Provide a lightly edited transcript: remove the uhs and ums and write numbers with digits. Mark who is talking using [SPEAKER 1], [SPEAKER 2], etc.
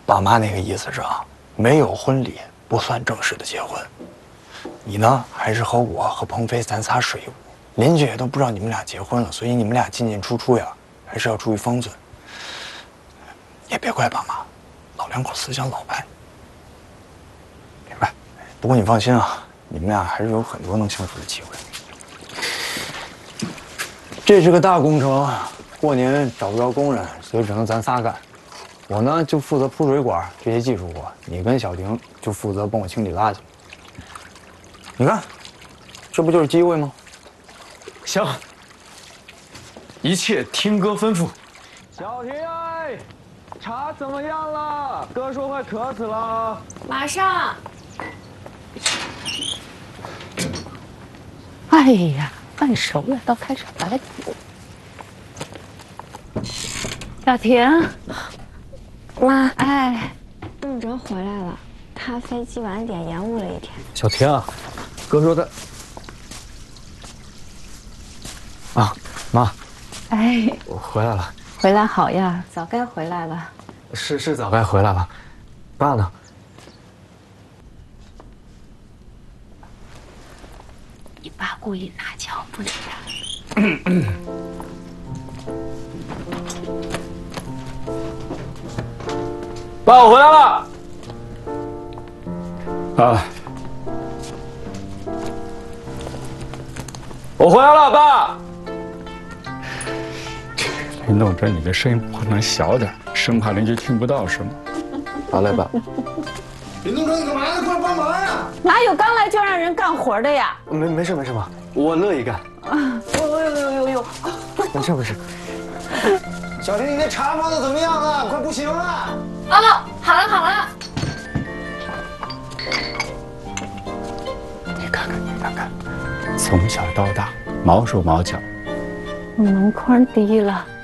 [SPEAKER 1] 爸妈那个意思是啊，没有婚礼不算正式的结婚。你呢，还是和我和鹏飞咱仨水舞，邻居也都不知道你们俩结婚了，所以你们俩进进出出呀，还是要注意方寸。也别怪爸妈，老两口思想老派。明白。不过你放心啊，你们俩还是有很多能相处的机会。这是个大工程，过年找不着工人，所以只能咱仨干。我呢就负责铺水管这些技术活，你跟小婷就负责帮我清理垃圾。你看，这不就是机会吗？
[SPEAKER 2] 行，一切听哥吩咐。
[SPEAKER 3] 小婷，茶怎么样了？哥说快渴死了。
[SPEAKER 4] 马上。
[SPEAKER 5] 哎呀，饭熟了，到开始来。小婷，
[SPEAKER 4] 妈，
[SPEAKER 5] 哎，
[SPEAKER 4] 孟哲回来了，他飞机晚点，延误了一天。
[SPEAKER 2] 小婷啊，哥说他啊，妈，
[SPEAKER 5] 哎，
[SPEAKER 2] 我回来了。
[SPEAKER 5] 回来好呀，早该回来了。
[SPEAKER 2] 是早该回来了。爸呢？
[SPEAKER 5] 你爸故意拿脚不理他。
[SPEAKER 3] 爸，我回来了。
[SPEAKER 2] 啊，
[SPEAKER 3] 我回来了，爸。
[SPEAKER 6] 林栋真，你的声音不能小点，生怕邻居听不到是吗？
[SPEAKER 2] 好嘞，爸。
[SPEAKER 7] 林东哲，你干嘛呢？快帮忙呀！
[SPEAKER 5] 哪有刚来就让人干活的呀？
[SPEAKER 2] 没事，妈，我乐意干。
[SPEAKER 5] 呦，
[SPEAKER 2] 没事。
[SPEAKER 7] 小婷，你那茶泡的怎么样啊？快不行了！
[SPEAKER 4] 哦，好了。
[SPEAKER 6] 你看看，从小到大毛手毛脚。
[SPEAKER 5] 门框低了。